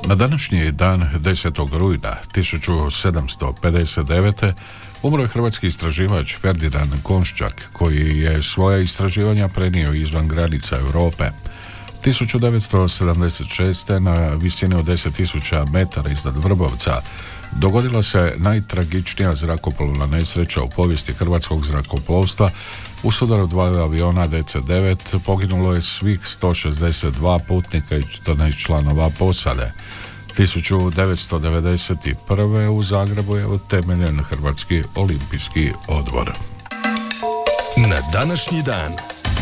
Na današnji dan 10. rujna 1759. umro je hrvatski istraživač Ferdinand Konščak, koji je svoja istraživanja prenio izvan granica Europe. 1976. na visini od 10.000 metara iznad Vrbovca dogodila se najtragičnija zrakoplovna nesreća u povijesti hrvatskog zrakoplovstva. U sudaru dva aviona DC-9 poginulo je svih 162 putnika i 14 članova posade. 1991. u Zagrebu je utemeljen Hrvatski olimpijski odbor. Na današnji dan